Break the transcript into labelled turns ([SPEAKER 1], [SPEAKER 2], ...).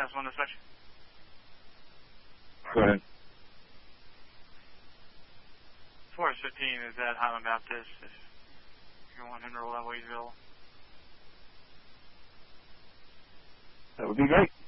[SPEAKER 1] last one to switch.
[SPEAKER 2] Go ahead.
[SPEAKER 1] Forest 15 is at Highland Baptist if you want him to roll out Waysville.
[SPEAKER 2] That would be great.